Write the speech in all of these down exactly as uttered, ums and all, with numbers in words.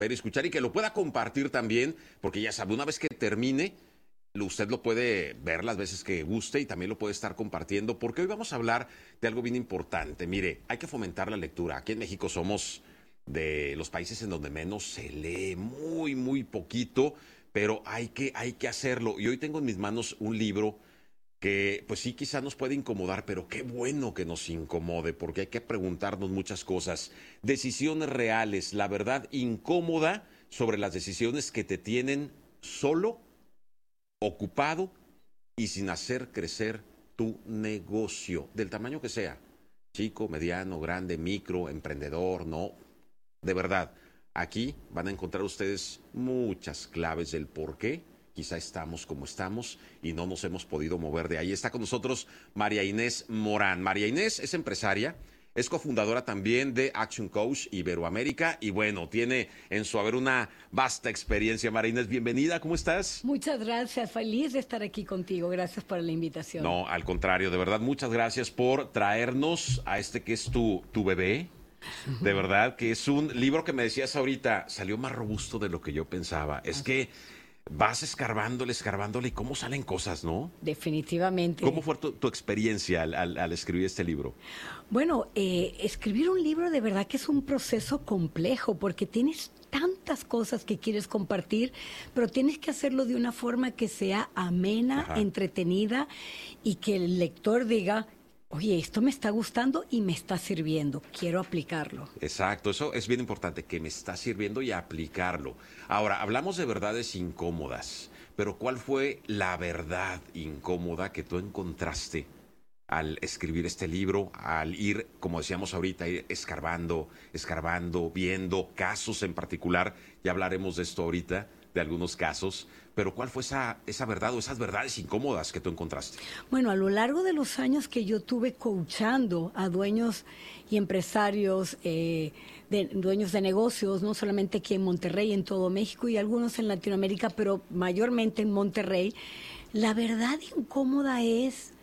ver y escuchar y que lo pueda compartir también, porque ya sabe, una vez que termine, usted lo puede ver las veces que guste y también lo puede estar compartiendo, porque hoy vamos a hablar de algo bien importante. Mire, hay que fomentar la lectura. Aquí en México somos de los países en donde menos se lee, muy, muy poquito, pero hay que, hay que hacerlo. Y hoy tengo en mis manos un libro que, pues sí, quizá nos puede incomodar, pero qué bueno que nos incomode, porque hay que preguntarnos muchas cosas. Decisiones reales, la verdad incómoda sobre las decisiones que te tienen solo, ocupado y sin hacer crecer tu negocio, del tamaño que sea, chico, mediano, grande, micro, emprendedor, no, de verdad, aquí van a encontrar ustedes muchas claves del por qué quizá estamos como estamos y no nos hemos podido mover de ahí. Está con nosotros María Inés Morán. María Inés es empresaria, es cofundadora también de Action Coach Iberoamérica y bueno, tiene en su haber una vasta experiencia. María Inés, bienvenida, ¿cómo estás? Muchas gracias, feliz de estar aquí contigo, gracias por la invitación. No, al contrario, de verdad, muchas gracias por traernos a este que es tu, tu bebé. De verdad, que es un libro que me decías ahorita, salió más robusto de lo que yo pensaba. Es que vas escarbándole, escarbándole y cómo salen cosas, ¿no? Definitivamente. ¿Cómo fue tu, tu experiencia al, al, al escribir este libro? Bueno, eh, escribir un libro de verdad que es un proceso complejo porque tienes tantas cosas que quieres compartir, pero tienes que hacerlo de una forma que sea amena, Ajá. entretenida y que el lector diga, oye, esto me está gustando y me está sirviendo, quiero aplicarlo. Exacto, eso es bien importante, que me está sirviendo y aplicarlo. Ahora, hablamos de verdades incómodas, pero ¿cuál fue la verdad incómoda que tú encontraste al escribir este libro, al ir, como decíamos ahorita, ir escarbando, escarbando, viendo casos en particular? Ya hablaremos de esto ahorita, de algunos casos, pero ¿cuál fue esa, esa verdad o esas verdades incómodas que tú encontraste? Bueno, a lo largo de los años que yo tuve coachando a dueños y empresarios, eh, de, dueños de negocios, no solamente aquí en Monterrey, en todo México y algunos en Latinoamérica, pero mayormente en Monterrey, la verdad incómoda es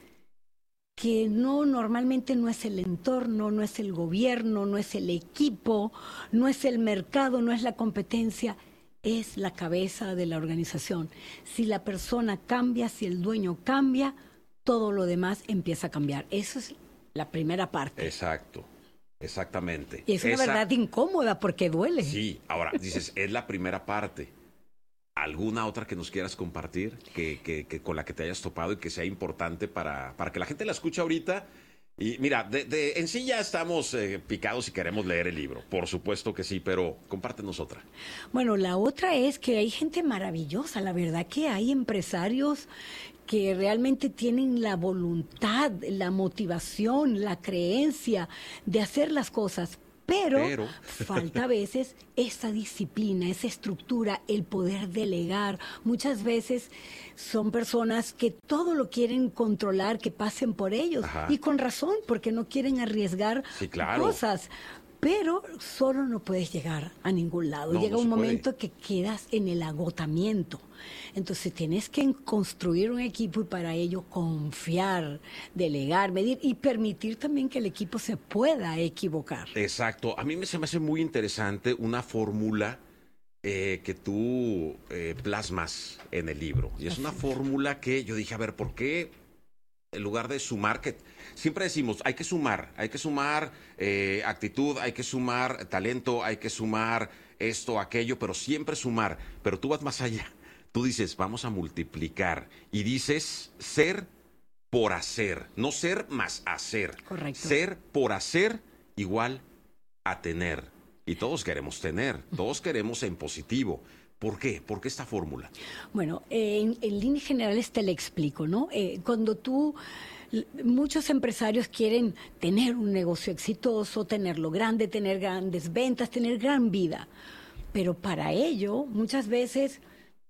que no, normalmente no es el entorno, no es el gobierno, no es el equipo, no es el mercado, no es la competencia, es la cabeza de la organización. Si la persona cambia, si el dueño cambia, todo lo demás empieza a cambiar. Eso es la primera parte. Exacto, exactamente. Y es una Esa... verdad incómoda porque duele. Sí, ahora dices, es la primera parte. ¿Alguna otra que nos quieras compartir, que, que, que con la que te hayas topado y que sea importante para, para que la gente la escuche ahorita? Y mira, de, de, en sí ya estamos eh, picados y queremos leer el libro, por supuesto que sí, pero compártenos otra. Bueno, la otra es que hay gente maravillosa, la verdad que hay empresarios que realmente tienen la voluntad, la motivación, la creencia de hacer las cosas, pero, pero... falta a veces esa disciplina, esa estructura, el poder delegar. Muchas veces son personas que todo lo quieren controlar, que pasen por ellos. Ajá. Y con razón, porque no quieren arriesgar sí, claro. cosas. Pero solo no puedes llegar a ningún lado. No, Llega no un momento puede. que quedas en el agotamiento. Entonces tienes que construir un equipo y para ello confiar, delegar, medir y permitir también que el equipo se pueda equivocar. Exacto. A mí me, se me hace muy interesante una fórmula eh, que tú eh, plasmas en el libro. Y es Así una es. fórmula que yo dije, a ver, ¿por qué en lugar de sumar, que siempre decimos, hay que sumar, hay que sumar eh, actitud, hay que sumar talento, hay que sumar esto, aquello, pero siempre sumar, pero tú vas más allá, tú dices, vamos a multiplicar, y dices, ser por hacer, no ser más hacer, correcto, ser por hacer igual a tener, y todos queremos tener, todos queremos en positivo. ¿Por qué? ¿Por qué esta fórmula? Bueno, eh, en, en líneas generales te la explico, ¿no? Eh, cuando tú, muchos empresarios quieren tener un negocio exitoso, tenerlo grande, tener grandes ventas, tener gran vida, pero para ello muchas veces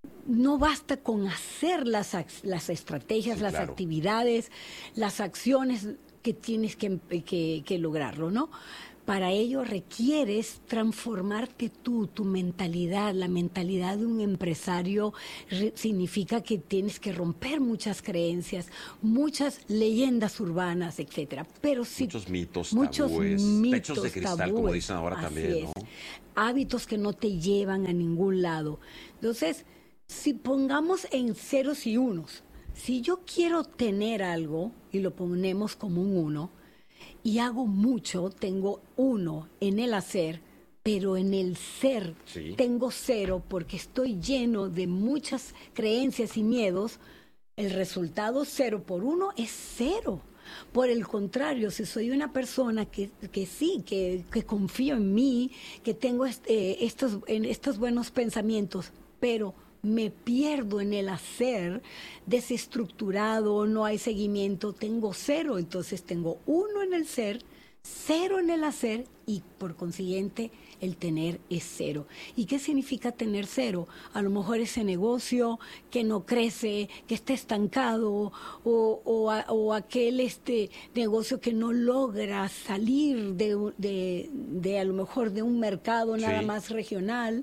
no basta con hacer las, las estrategias, sí, las claro. actividades, las acciones que tienes que, que, que lograrlo, ¿no? Para ello requieres transformarte tú, tu mentalidad. La mentalidad de un empresario re- significa que tienes que romper muchas creencias, muchas leyendas urbanas, etcétera. Pero sí, muchos mitos, muchos tabúes, mitos, techos de cristal, como tabúes. dicen ahora Así también, es. ¿no? Hábitos que no te llevan a ningún lado. Entonces, si pongamos en ceros y unos, si yo quiero tener algo y lo ponemos como un uno, y hago mucho, tengo uno en el hacer, pero en el ser Sí. tengo cero porque estoy lleno de muchas creencias y miedos, el resultado cero por uno es cero. Por el contrario, si soy una persona que, que sí, que, que confío en mí, que tengo este, estos, en estos buenos pensamientos, pero me pierdo en el hacer, desestructurado, no hay seguimiento, tengo cero, entonces tengo uno en el ser, cero en el hacer y por consiguiente el tener es cero. ¿Y qué significa tener cero? A lo mejor ese negocio que no crece, que está estancado, o, o, a, o aquel este negocio que no logra salir de, de, de a lo mejor de un mercado nada Sí. más regional,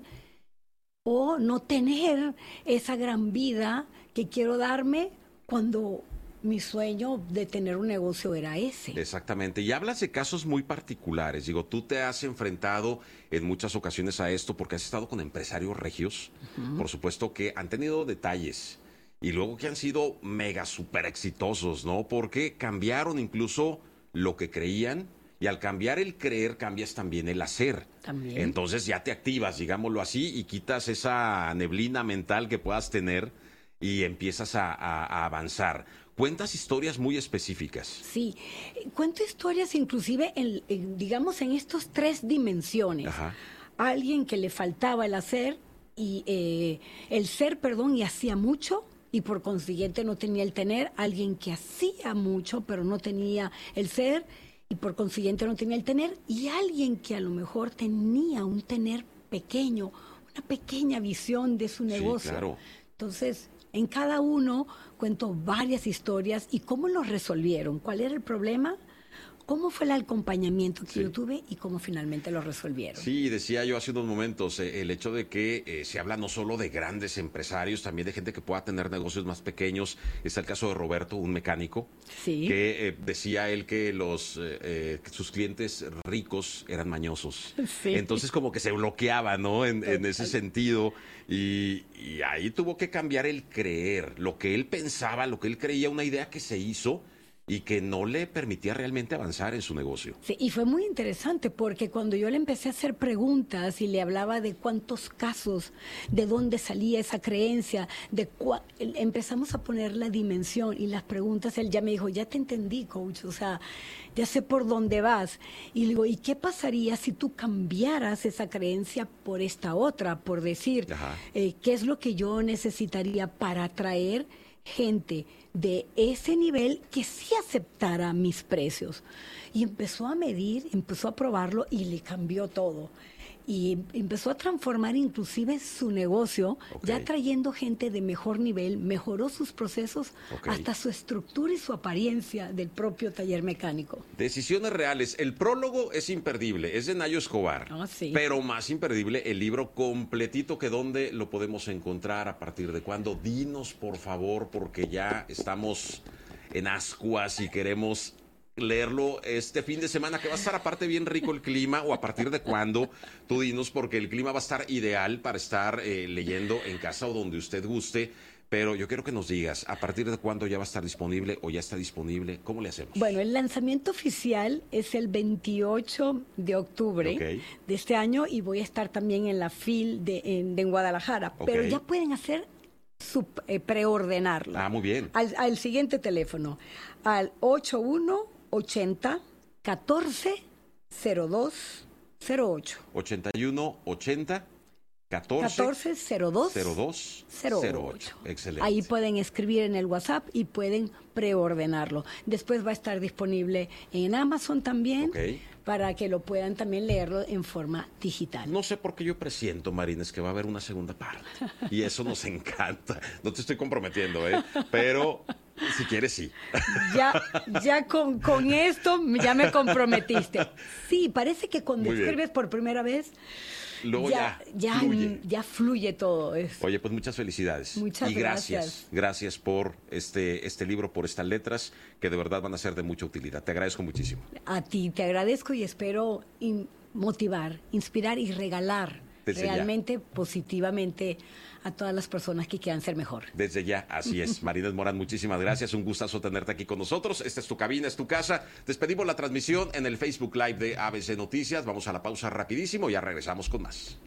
o no tener esa gran vida que quiero darme cuando mi sueño de tener un negocio era ese. Exactamente. Y hablas de casos muy particulares. Digo, tú te has enfrentado en muchas ocasiones a esto porque has estado con empresarios regios, uh-huh. por supuesto, que han tenido detalles y luego que han sido mega super exitosos, ¿no? Porque cambiaron incluso lo que creían. Y al cambiar el creer, cambias también el hacer. También. Entonces ya te activas, digámoslo así, y quitas esa neblina mental que puedas tener y empiezas a, a, a avanzar. Cuentas historias muy específicas. Sí, cuento historias inclusive, en, en, digamos, en estas tres dimensiones. Ajá. Alguien que le faltaba el hacer, y eh, el ser, perdón, y hacía mucho, y por consiguiente no tenía el tener. Alguien que hacía mucho, pero no tenía el ser, y por consiguiente no tenía el tener, y alguien que a lo mejor tenía un tener pequeño, una pequeña visión de su negocio. Sí, claro. Entonces, en cada uno cuento varias historias y cómo lo resolvieron, cuál era el problema, cómo fue el acompañamiento que sí. yo tuve y cómo finalmente lo resolvieron. Sí, decía yo hace unos momentos, eh, el hecho de que eh, se habla no solo de grandes empresarios, también de gente que pueda tener negocios más pequeños. Está el caso de Roberto, un mecánico, sí. que eh, decía él que los eh, eh, que sus clientes ricos eran mañosos. Sí. Entonces como que se bloqueaba, ¿no? En, en ese sentido. Y, y ahí tuvo que cambiar el creer, lo que él pensaba, lo que él creía, una idea que se hizo y que no le permitía realmente avanzar en su negocio. Sí, y fue muy interesante porque cuando yo le empecé a hacer preguntas y le hablaba de cuántos casos, de dónde salía esa creencia, de cua... empezamos a poner la dimensión y las preguntas, él ya me dijo, ya te entendí, coach, o sea, ya sé por dónde vas. Y le digo, ¿y qué pasaría si tú cambiaras esa creencia por esta otra? Por decir, eh, ¿qué es lo que yo necesitaría para atraer gente de ese nivel que sí aceptara mis precios? Y empezó a medir, empezó a probarlo y le cambió todo. Y empezó a transformar inclusive su negocio, okay. ya trayendo gente de mejor nivel, mejoró sus procesos, okay. hasta su estructura y su apariencia del propio taller mecánico. Decisiones reales. El prólogo es imperdible, es de Nayo Escobar, oh, sí. pero más imperdible el libro completito, que dónde lo podemos encontrar, a partir de cuándo. Dinos, por favor, porque ya estamos en ascuas y queremos leerlo este fin de semana, que va a estar aparte bien rico el clima, o a partir de cuándo, tú dinos, porque el clima va a estar ideal para estar eh, leyendo en casa o donde usted guste, pero yo quiero que nos digas, a partir de cuándo ya va a estar disponible o ya está disponible, ¿cómo le hacemos? Bueno, el lanzamiento oficial es el veintiocho de octubre okay. de este año, y voy a estar también en la F I L de, en, de en Guadalajara, okay. pero ya pueden hacer su eh, preordenarlo. Ah, muy bien. Al, al siguiente teléfono, al ocho uno ochenta catorce cero dos cero ocho. ochenta y uno ochenta catorce catorce cero dos cero ocho. Excelente. Ahí pueden escribir en el WhatsApp y pueden preordenarlo. Después va a estar disponible en Amazon también, okay. para que lo puedan también leerlo en forma digital. No sé por qué yo presiento, Marines, que va a haber una segunda parte. Y eso nos encanta. No te estoy comprometiendo, ¿eh? Pero Si quieres, sí. Ya, ya con, con esto ya me comprometiste. Sí, parece que cuando Muy bien. escribes por primera vez, Luego ya, ya, ya, fluye. ya fluye todo eso. Oye, pues muchas felicidades. Muchas y gracias. gracias. Gracias por este, este libro, por estas letras, que de verdad van a ser de mucha utilidad. Te agradezco muchísimo. A ti te agradezco y espero in- motivar, inspirar y regalar Desde realmente ya. positivamente a todas las personas que quieran ser mejor. Desde ya, así es. Marines Morán, muchísimas gracias. Un gustazo tenerte aquí con nosotros. Esta es tu cabina, es tu casa. Despedimos la transmisión en el Facebook Live de A B C Noticias. Vamos a la pausa rapidísimo y ya regresamos con más.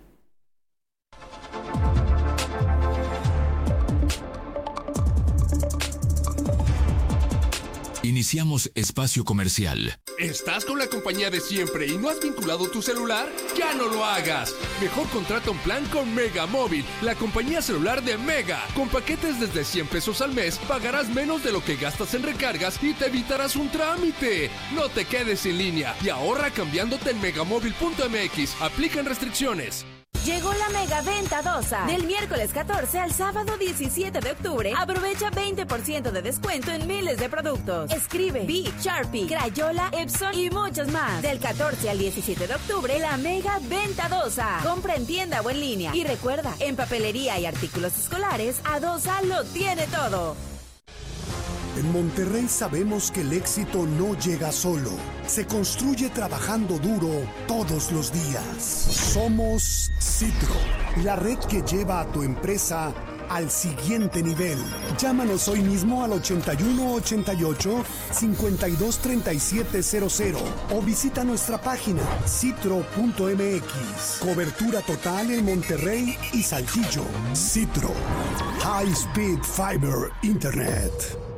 Iniciamos espacio comercial. ¿Estás con la compañía de siempre y no has vinculado tu celular? ¡Ya no lo hagas! Mejor contrata un plan con Mega Móvil, la compañía celular de Mega. Con paquetes desde cien pesos al mes, pagarás menos de lo que gastas en recargas y te evitarás un trámite. No te quedes sin línea y ahorra cambiándote en megamóvil punto m x. Aplican restricciones. Llegó la mega venta Dosa. Del miércoles catorce al sábado diecisiete de octubre, aprovecha veinte por ciento de descuento en miles de productos. Escribe, Bic, Sharpie, Crayola, Epson y muchos más. Del catorce al diecisiete de octubre, la mega venta Dosa. Compra en tienda o en línea. Y recuerda, en papelería y artículos escolares, Adosa lo tiene todo. En Monterrey sabemos que el éxito no llega solo, se construye trabajando duro todos los días. Somos Citro, la red que lleva a tu empresa al siguiente nivel. Llámanos hoy mismo al ochenta y uno ochenta y ocho cincuenta y dos treinta y siete cero cero o visita nuestra página citro punto m x. Cobertura total en Monterrey y Saltillo. Citro, High Speed Fiber Internet.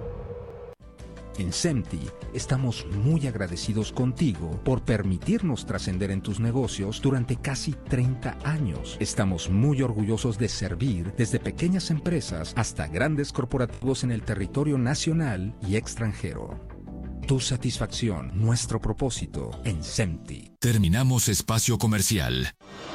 En SEMTI estamos muy agradecidos contigo por permitirnos trascender en tus negocios durante casi treinta años. Estamos muy orgullosos de servir desde pequeñas empresas hasta grandes corporativos en el territorio nacional y extranjero. Tu satisfacción, nuestro propósito en SEMTI. Terminamos espacio comercial.